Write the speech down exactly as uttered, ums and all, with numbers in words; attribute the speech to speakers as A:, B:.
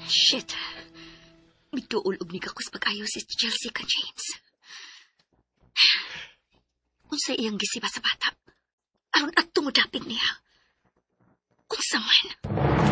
A: Shit. Mituol og ni kakos pag-ayo si Chelsea ka James. Unsa iyang gisiba sa bata? Aron adto mo dapig niya. Unsa man?